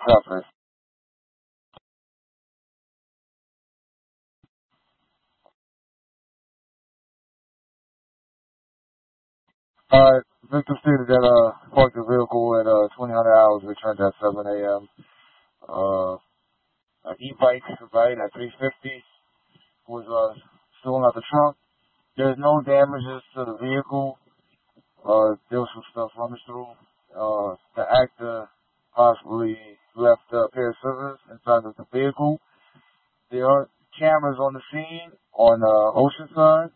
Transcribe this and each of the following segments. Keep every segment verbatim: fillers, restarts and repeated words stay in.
Southwest. Uh, victim stated that, uh, parked the vehicle at, uh, twenty hundred hours, returned at seven a m. Uh, an e-bike, right, at three fifty was, uh, stolen out the trunk. There's no damages to the vehicle. Uh, there was some stuff running through. Uh, the actor possibly left a pair of scissors inside of the vehicle. There are cameras on the scene on, uh, Oceanside.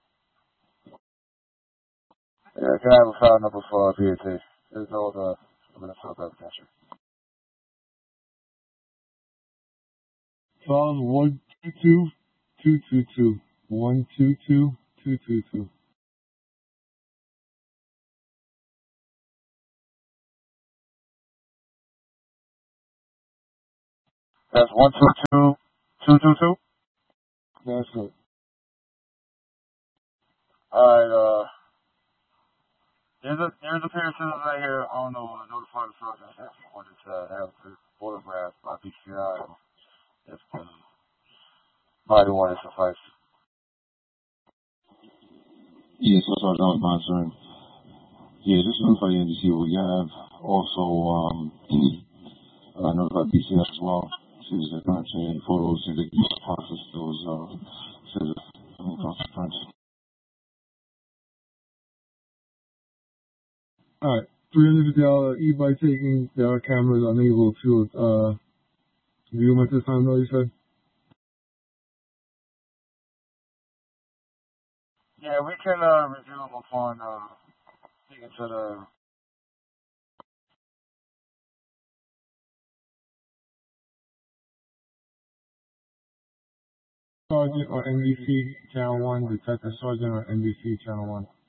Yeah, can I have a file number for P A T? There's all the evidence of that capture. Files one two two two two two. One two two two two two. That's one two two two two two. That's it. Alright, uh, there's a there's a pair of scissors right here. I don't know, uh, notify the sergeant if you wanted to have a photograph by P C I. If the body wanted to suffice. Yes, that's what I was monitoring. Yeah, just notify the N D C what we have. Also, um, I notify P C S as well. See if they're going to any photos, see if they can process those, uh, scissors. Alright. three hundred fifty dollars e-bike taking. There are cameras unable to, uh, view them at this time, though, you said? Yeah, we can, uh, review them upon, uh, speaking to the Sergeant or N B C Channel one, Detective Sergeant or N B C Channel one.